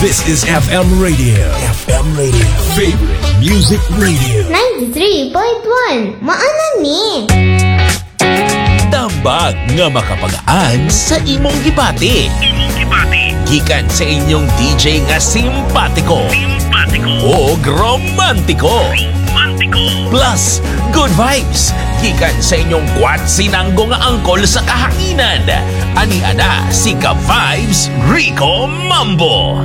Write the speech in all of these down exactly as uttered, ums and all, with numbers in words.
This is F M Radio. F M Radio. Favorite Music Radio. ninety-three point one. Maanan ni. Tambag nga makapagaan sa imong gibati. Imong gibati. Gikan sa inyong D J nga simpatiko. Simpatiko. O romantiko. Romantiko. Plus, good vibes. Gikan sa inyong kwat sinanggo nga angkol sa kahanginan. Ani-ana si Ka-Vibes Rico Mambo.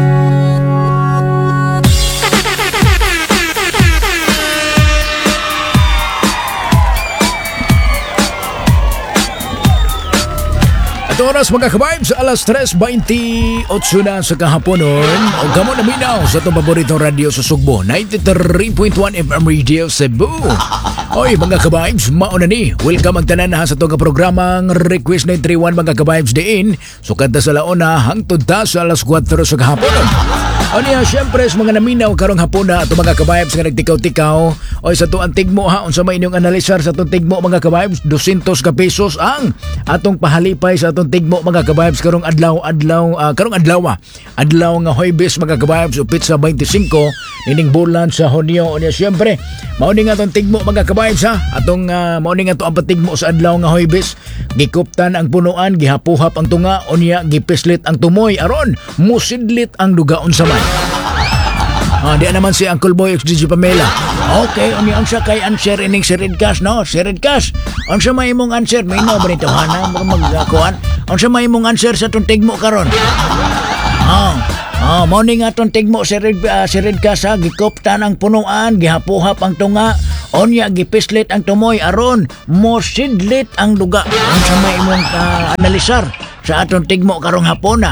At oras mga Ka-Vibes, alas tres twenty-eight na sa kahaponon. O kamo na minaw sa itong paboritong radio sa Sugbo, ninety-three point one F M Radio Cebu. Oy mga Ka-Vibes, mauna ni. Welcome ang tanan na sa itong programang Request nine three one mga Ka-Vibes diin. Sukat na sa laona hangtod ta sa alas kwatro sa kahaponon. O niya, syempre sa mga naminaw karong hapon na ito mga Ka-Vibes nga nagtikaw-tikaw. Oy sa ito ang tigmo ha, unsa may inyong analisar sa itong tigmo mga Ka-Vibes, two hundred ka pesos ang atong pahalipay sa itong tigmo mga Ka-Vibes karong adlaw-adlaw, uh, karong adlaw adlaw nga Huwebes mga Ka-Vibes, upit sa twenty-five nining bulan sa Hunyo. O niya, syempre mao ni nga itong tigmo mga Ka-Vibes ha, atong uh, mao ni nga ito ang patigmo sa adlaw nga Huwebes. Gikuptan ang punuan, gihapuhap ang tunga, o niya gipislit ang tumoy aron musidlit ang dugaon sa man. Ah, di naman si Uncle Boy X D J Pamela. Okay, uni ang siya kay answer ining si Red Cash, no? Si Red Cash. Ang siya may imong answer, may no ba nito hana magkakuan? Ang siya may imong answer sa tong tigmo karon. Ah, ah, morning atong tigmo si Red uh, si Red Cash ha, gikoptan ang punuan, gihapuhap ang tunga, onya gipislit ang tumoy aron mosidlit ang duga. Ang siya may imong uh, analisar sa atong tigmo karong hapon na.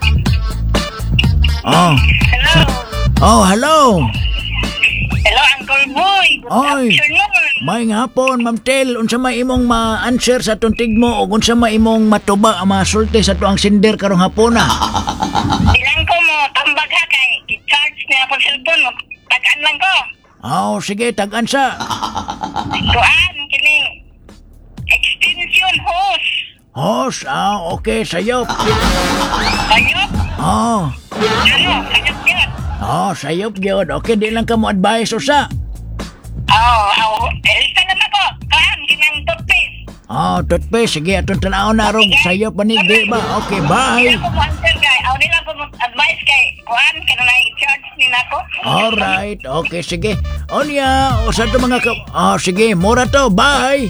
Ah. Hello. Oh, hello. Hello, Uncle Boy. Good Oy. afternoon. May hapon, Ma'am Tel, unsa may imong ma-answer sa atong tigmo o unsa may imong matuba ang masulti sa tuang sinder karong hapon na? Bilang ko mo, tambag ha kay i-charge niya po cellphone mo. Tagaan lang ko. Oh, sige, tag-an sa. Kuan, kining extension hose. Hos, ah, okay, sayop. Ayop. Oh, Ano, ayop yun. oh, sayop yun. Okay, di lang ka mo advice o sa. Oo, oh, eh, isa naman ko. Kuan, kinang toothpaste. Oh, toothpaste, sige, atong tanaw na rong sayop panig, di ba? Okay, bye. Hindi ko mo answer kay. Aw, nila ko mo advice kay. Kuan, kana na i-charge ni nako. Alright, okay, sige. Onya, o sa to mga ka... Oh, sige, mura to, bye.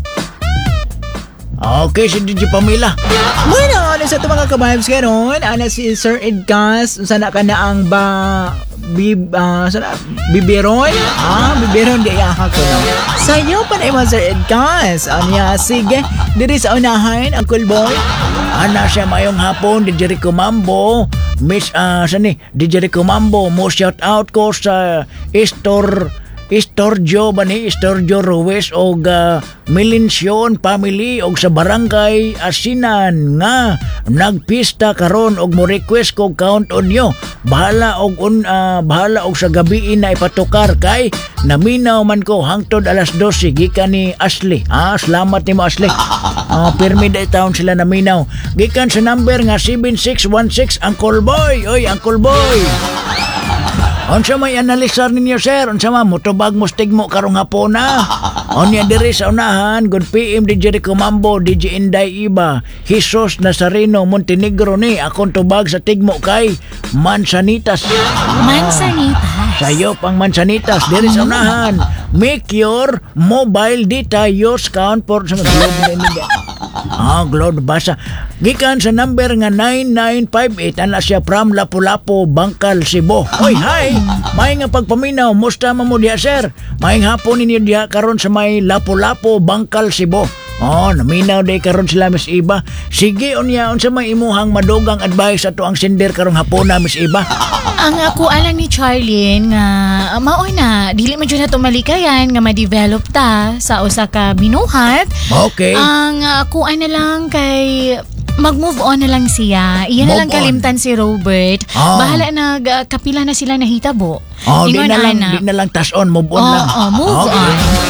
Okay, si D J Pamela. Bueno, ano sa ito mga Ka-Vibes karon? Ana si Sir Edcas, sana ka na ang ba... Bib, uh, sana, biberon? Ah, biberon di aha ko no. Sayo pa na iman Sir Edcas. Anya, sige. Diri sa unahan, Uncle Boy. Ana siya mayong hapon, D J Rico Mambo. Miss, ah, uh, sani, D J Rico Mambo. Mo shout out ko sa Estor... Istorjo ba ni Istorjo Ruiz o uh, Milension family og sa barangay Asinan nga nagpista karon og mo request ko count on yo. Bahala og un, uh, bahala og sa gabi na ipatukar kay naminaw man ko hangtod alas dose gikan ni Ashley. Ah, salamat nimo Ashley. Ah, pirmi day taon sila naminaw. Gikan sa number nga seven six one six Uncle Boy. Oy, Uncle Boy. Unsa may analisar ninyo sir? Unsa man motobag mo stigmo karong hapon na? Onya diri sa unahan, good P M D J Rico Mambo, D J Inday Iba, Jesus Nazareno Montenegro ni akong tubag sa tigmo kay Mansanitas. Mansanitas. Sayo pang Mansanitas diri sa unahan. Make your mobile data use count for sa globe na Ah, globe basa. Gikan sa number nga nine nine five eight ana siya from Lapu-Lapu, Bangkal, Cebu. Oy, hi. May nga pagpaminaw, musta man mo diha sir? May hapon ninyo diha karon sa may Lapu-Lapu, Bangkal, Cebu. Oh, naminaw day karon sila Miss Iba. Sige unya unsa may imuhang madugang advice ato ang sender karong hapon na Miss Iba? Ang ako alang ni Charlene nga mao na dili man jud nato malikayan nga ma-develop ta sa usa ka binuhat. Okay. Ang ako ana lang kay mag-move on na lang siya. Iyan na Move lang on. kalimtan si Robert. Ah. Bahala na uh, kapila na sila nahitabo. Oh, di Ingon, na lang, ana. di na lang tas on, move on Oh, lang. oh, move Okay. on.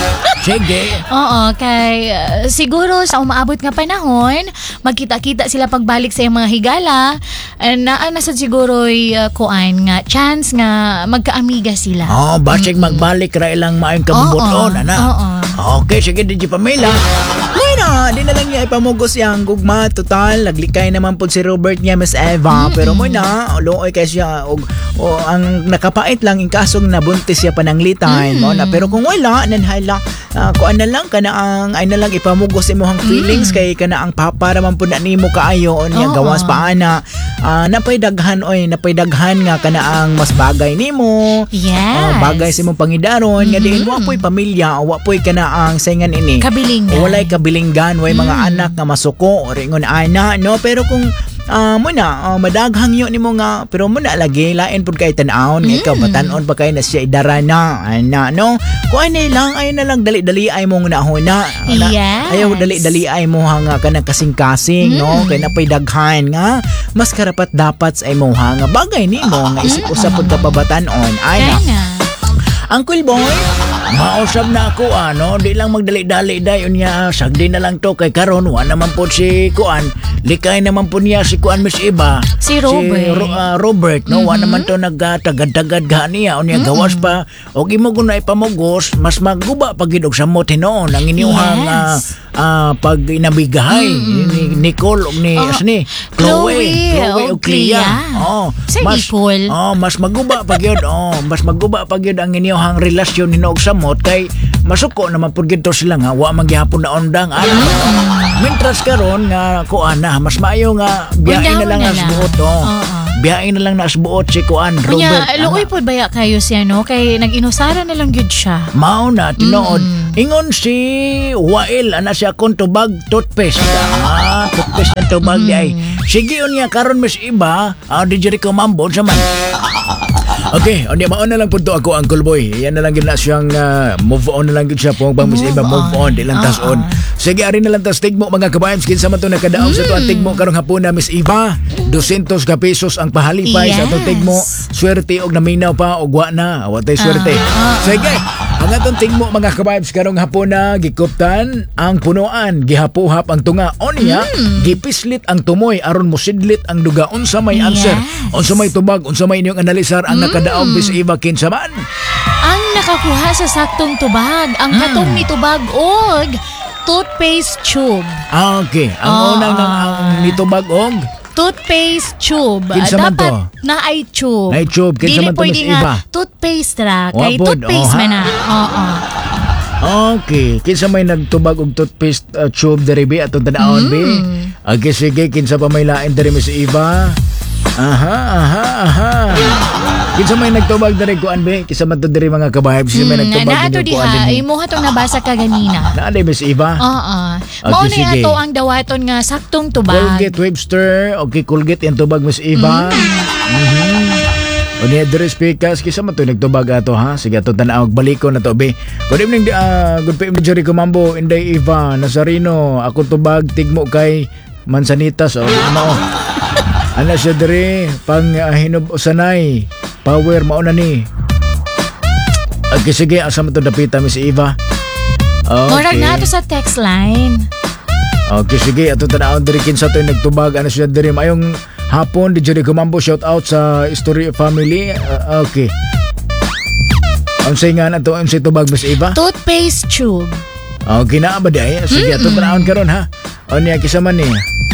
Sige. Oo, kay uh, siguro sa umaabot nga panahon, magkita-kita sila pagbalik sa iyang mga higala. Uh, na nasa siguro uh, kuan nga chance nga magkaamiga sila. Oh, basig magbalik ra ilang maayong kabubuton, Oo, ana. oo. Okay, sige, D J Pamela. Bueno, di na lang niya ipamugos yang gugma. Total, naglikay naman po si Robert niya, Miss Eva. Pero mo na, looy kay siya. O, o, ang nakapait lang, in kasong nabuntis siya pananglitan. Mo na. Pero kung wala, nanhala, uh, kuan na lang, kana ang, ay na lang ipamugos imong feelings kay kana ang papa raman po na nimo kaayo. O niya, Oo. gawas paana. Uh, napay daghan, oy, napay daghan nga kana ang mas bagay nimo. Yes. Uh, bagay sa imong pangidaron. Nga diin, wapoy pamilya, o wapoy kana ang saingan ini. Kabilingan. O walay kabilinggan, way mga anak nga masuko o ringon ana, no? Pero kung uh, muna, uh, madaghang yun nimo nga, pero muna lagi, lain pud kay tan-aon, nga ikaw batanon pa kay na siya idara na, ana, no? Kung ano lang, ay na lang, dali-dali ay mong nahuna. Na, Yes. Ayaw dali-dali ay mo nga ka ng kasing-kasing, no? Kay napay daghan nga, mas karapat dapat sa imo nga bagay nimo nga isip-usap pud ka pabatanon, ay na. Kaya na. Uncle Boy, Mausap na ako, ano, di lang magdali-dali dayon niya, sagdi na lang to kay karon, wa naman po si Kuan, likay naman po niya si Kuan Miss Iba. Si Robert. Si Ro- ah, Robert, no, wa naman to nagtagad-tagad ga niya, o niya gawas pa, o imo kung na ipamugos, mas maguba pag gidog sa mo tinoon, ang inyuhang Yes. ah, pag inabigahay, ni Nicole, o ni, Oh, as ni, Chloe, Chloe, o o Clea. Clea. Oh, Sa Nicole. Oh, mas maguba pag yun, oh, mas maguba pag yun ang inyuhang relasyon ni Noog Samot kay masuko naman pud gito sila nga wa man gyapon na ondang ano. Mintras karon nga kuan na mas maayo nga biyahe na Undahon lang na as lang. buot oh. Oo. Biyahe na lang na as buot si kuan Robert. Kunya, luoy po baya kayo siya, no? Kay nag-inusara na lang yun siya. Mao na tinuod. Ingon si Wael ana siya kon tubag toothpaste. Ah, toothpaste na tubag di ay. Sige unya karon Miss Iba, ah, di jeri ko mambo sa man. Okay, o di mao na lang po to ako, Uncle Boy. Yan na lang yun na siyang uh, move on na lang yun siya po. Bang Miss Move Iba, move on. on. Di lang tas on. Sige, ari na lang tas tigmo mga kabayams. Kinsa man to nakadaog sa to ang tigmo karong hapon na Miss Iba. dusyentos ka pesos ang pahalipay sa itong Yes. tigmo. Swerte og naminaw pa og wa na. Awatay swerte. Ah, ah, Sige, ang atong tigmo mga kabayams karong hapon na gikuptan ang punuan. Gihapuhap ang tunga. O niya, gipislit ang tumoy aron mosidlit ang duga. Unsa may answer. Yes. Unsa may tubag. Unsa may inyong analisar ang nakadaog Miss Iba kinsa man. Ang nakakuha sa saktong tubag, ang katong ni tubag og toothpaste tube. Ah, okay. Ang Ah. unang nang ang nitubag og Toothpaste tube. Kinsa man Dapat to? na ay tube. Na ay tube. Kinsa Dili man to, pwede Miss nga Iba? toothpaste ra. Wa Kay pod, toothpaste oh, man ha? na. Oo. okay. Kinsa may nagtubag og toothpaste uh, tube diri bi atong tanaon bi. Okay, sige kinsa pa may lain diri Miss Iba. Aha, aha, aha. Kinsa may nagtubag diri kuan bi? Kinsa man to diri mga kabahay? Kinsa may Mm, nagtubag na ato diri kuan diha, dinhi? imo hatong nabasa ka ganina. Naa Miss Iba? Oo. Okay, Mao na sige. ato ang dawaton nga saktong tubag. Colgate Webster. Okay, Colgate yung tubag Miss Iba. Mm-hmm. O niya diri speakers kisa man to nagtubag ato ha. Sige ato tanaw baliko na to be. Good evening uh, good evening Jerry Comambo, Inday Eva, Nazarino. Ako tubag tigmo kay Mansanitas o ano. Ana siya diri pang uh, hinubo sanay. Power mao na ni. Okay, sige asa man to dapita Miss Eva. Murag na ato sa text line. Okay, sige. Ato tanawon diri kinsa to nagtubag. Ano siya diri? Mayong hapon, di Jerry Comambo. Shout out sa Story Family. Uh, okay. Ang say nga na to, ang say tubag, Miss Eva? Toothpaste tube. Okay na ba di ay? Sige, ato tanawon karon ha. O niya, kisa man ni.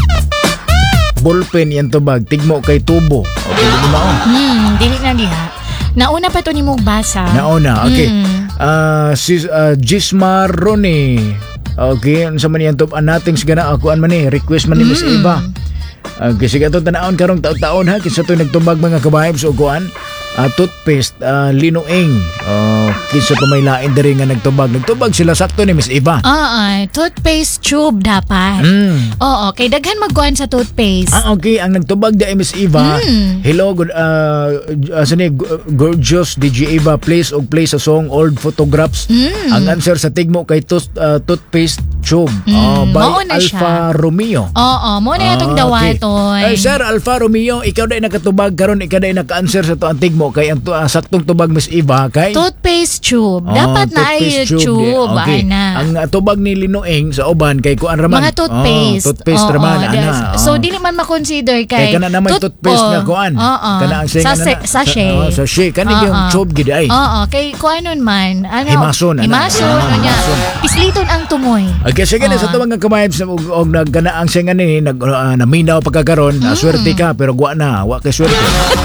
Ballpen yan tubag. Tigmo kay tubo. Okay, di mo o. Hmm, dili na diha. Nauna pa to ni mong basa. Nauna, okay. Mm. Ah, si uh, Gismar Ronnie. Okay, ano sa man yan tub nating sigana akuan man ni request man ni Miss Eva. Okay, sige ato tanawon karong taon-taon ha kinsa to nagtubag mga kabayibs o kuan. Uh, toothpaste uh, Linuing. Uh, kinsa to may lain diri nga nagtubag. Nagtubag sila sakto ni Miss Eva. Oo, toothpaste tube dapat. Mm. Oo, kay daghan magkuhan sa toothpaste. Ah, okay. Ang nagtubag di ay Miss Eva. Mm. Hello, good, uh, uh, sani, gorgeous D J Eva. Plays og play sa song Old Photographs. Mm. Ang answer sa tigmo kay tooth, uh, toothpaste tube. Mm, Uh, by mao na Alfa siya. Romeo. Oo, mo na itong Ah, okay. dawaton. Ay, Sir Alfa Romeo, ikaw dai nakatubag karon, ikaw dai naka-answer sa to ang tigmo kay ang tu- ah, saktong tubag Miss Eva kay Toothpaste tube. Oh, Dapat na ay toothpaste tube. Okay. Ana. Ang uh, tubag ni Linoeng sa uban kay kuan raman. Mga toothpaste. Oh, toothpaste Oo, raman. oo, Ana. yes. Oh. So, di naman makonsider kay... Kay kana naman tooth- toothpaste oh, nga kuan. Oo. Kana ang singa Sase- na. Sachet. Sa, oh, sachet. Kana Oo. yung tube gid ay. Oo. Kay kuan nun man. Ano? Himason, ana. Himason. Ah, Ano niya? himason. Pisliton ang tumoy. Okay, sige na Ah. sa tuwang nga kamayabs og, og nagkana ang singa ni nag uh, naminaw pagkakaron, mm. swerte ka pero guwa na, wa kay swerte.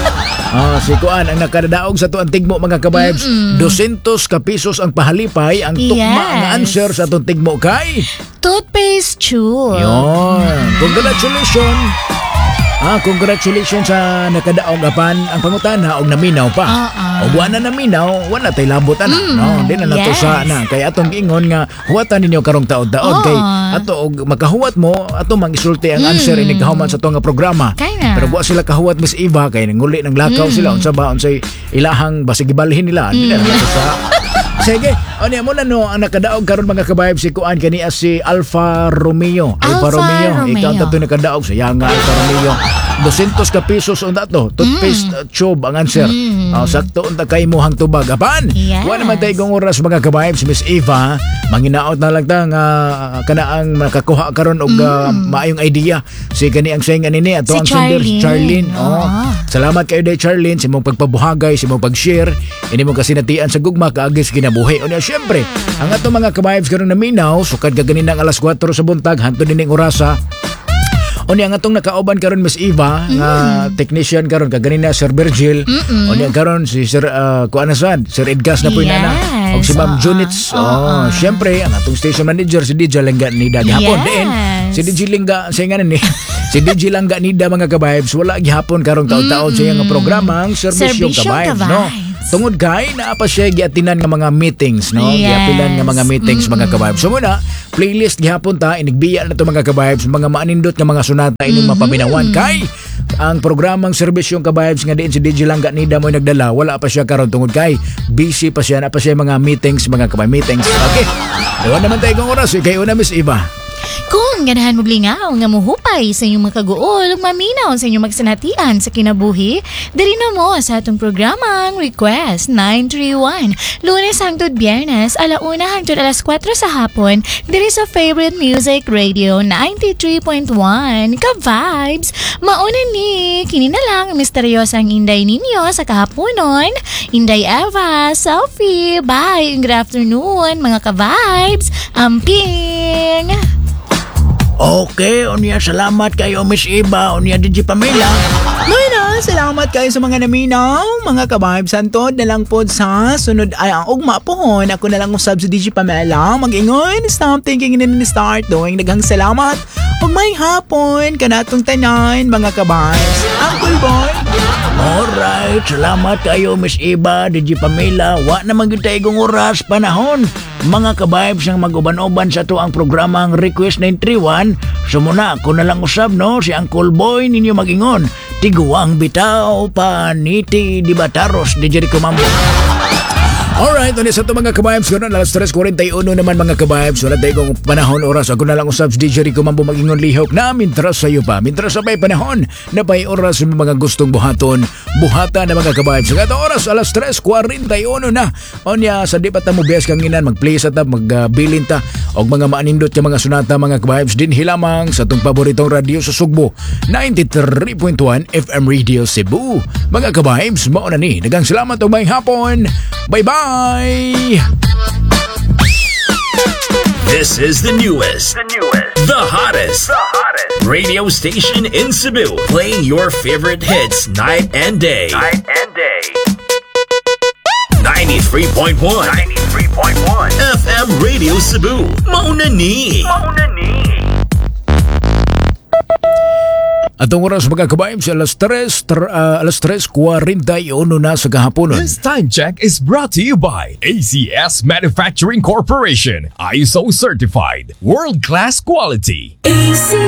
Ah, si kuan ang nakadadaog sa tuang tigmo mga kabayabs, dosyentos ka pesos ang pahalipay, ang tukma Yes. ang answer sa tuang tigmo kay. Toothpaste tube. Yon. Congratulations. Ah, congratulations sa nakadaog apan ang pangutana og naminaw pa. Ah, ah. Og wa na naminaw, wala tay labotan na. No, di na nato yes. sa na kay atong giingon nga huwatan ninyo karong taon-taon Oo. kay ato og makahuwat mo ato mang isulti ang answer ini kahuman sa tuang nga programa. Kaya na. Pero wa sila kahuwat Miss Eva kay nguli ng lakaw sila unsa ba unsay ilahang basig ibalhin nila. Di na nato sa sige, o niya muna no, ang nakadaog karon mga kabayab si Kuan kani si Alfa Romeo. Alfa, Alfa Romeo. Romeo. Ikaw tato nakadaog sa nga Alfa Romeo. dosyentos ka pesos on dato. Toothpaste uh, tube ang answer. Oh, sakto unta kay mo hang tubag. Apan, Yes. wa naman tay gong oras mga kabayab si Miss Eva. Manginaot na lang ta nga kana ang nakakuha karon og uh, maayong idea. Si kani ang saying nini ato Si ang sender si Charlene. Charlene. Oh. Oo. Salamat kayo day Charlene sa imong pagpabuhagay, sa imong pag-share, ini mo kasinatian sa gugma kaagis kinabuhi. Unya syempre, ang ato mga kabayabs karon na minaw, sukad gaganin ng alas kwatro sa buntag hantud dining orasa. Oni ang atong nakauban karon Miss Eva nga technician karon kaganin na Sir Virgil. Oni ang karon si Sir uh, kuan na sad, Sir Edgas na po Yes. nana. Og si Ma'am Oo. Junits. Oo. Oh, syempre ang atong station manager si D J Langga Nida gihapon Yes. din. Si D J Langga sa nga ni. Si D J Langga Nida mga kabayabs wala gihapon karong taon-taon sa iyang programa ang Serbisyong Serbisyong Kabayabs, no. Kabayabs. Tungod kay naa pa siya giatinan nga mga meetings, no? Yes. Giapilan nga mga meetings mga kabayabs. So muna, playlist gihapon ta inigbiya na to mga kabayabs, mga maanindot nga mga sunata ining mapabinawan kay ang programang Serbisyong Kabayabs nga diin si D J Langga Nida mo nagdala, wala pa siya karon tungod kay busy pa siya na pa siya mga meetings, mga kabay meetings. Okay. Ewan naman tayo kung oras, kay una Miss Eva. Kung ganahan mo lingaw nga muhupay sa inyong makaguol ug maminaw sa inyong magsanatian sa kinabuhi, diri na mo sa atong programang Request nine three one. Lunes hangtod Biyernes, alauna hangtod alas kwatro sa hapon, diri sa Favorite Music Radio ninety-three point one. Ka-vibes! Mauna ni, kini na lang ang misteryosang inday ninyo sa kahaponon. Inday Eva, Sophie, bye! Good afternoon mga ka-vibes! Amping! Okay, unya salamat kayo Miss Eva, unya D J Pamela. Noy na, salamat kayo sa mga naminaw, mga kabayab santod na lang po sa sunod ay ang ugma pohon. Ako na lang usab si D J Pamela. Mag-ingon, stop thinking and then start doing. Daghang salamat. Ug may hapon kanatong tanan, mga kabayabs. Uncle Boy. Alright, salamat kayo Miss Eva, D J Pamela. Wa naman gyud tayo kong oras panahon. Mga kabayabs ang mag-uban-uban sa to ang programang Request nine three one. Sumuna, ko na lang usab no, si Uncle Boy ninyo mag-ingon. Tiguang bitaw paniti di bataros di Jericho Mambo. Alright, ulit sa ito mga kabayabs ko na alas tres forty-one naman mga kabayabs. Wala tayo kong panahon oras. Ako na lang usab si D J Rico Mambo mag-ingon lihok na mintras sa iyo pa. Mintras sa may panahon na pa'y oras sa mga gustong buhaton. Buhata na mga kabayabs. Sa ito oras, alas tres forty-one na. Onya, sa di pa ta mo biyas kang inan, mag-play sa ta, mag-bilin ta. O mga maanindot yung mga sunata mga kabayabs din hilamang sa itong paboritong radio sa Sugbo. ninety-three point one F M Radio Cebu. Mga kabayabs, mauna ni. Dagang salamat o may hapon. Bye-bye! This is the newest, the newest, the hottest, the hottest radio station in Cebu, playing your favorite hits night and day. Night and day. ninety-three point one. ninety-three point one. F M Radio Cebu. Mauna ni. Mauna ni. Atong oras mga kabayabs, alas tres, ter, uh, alas tres forty-one na sa kahaponon. This time check is brought to you by A C S Manufacturing Corporation. I S O certified. World-class quality.